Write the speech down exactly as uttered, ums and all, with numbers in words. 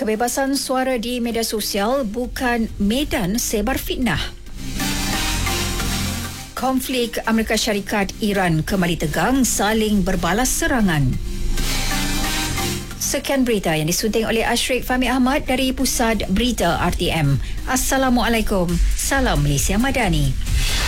Kebebasan suara di media sosial bukan medan sebar fitnah. Konflik Amerika Syarikat Iran kembali tegang, saling berbalas serangan. Sekian berita yang disunting oleh Ashrik Fahmi Ahmad dari Pusat Berita R T M. Assalamualaikum. Salam Malaysia Madani.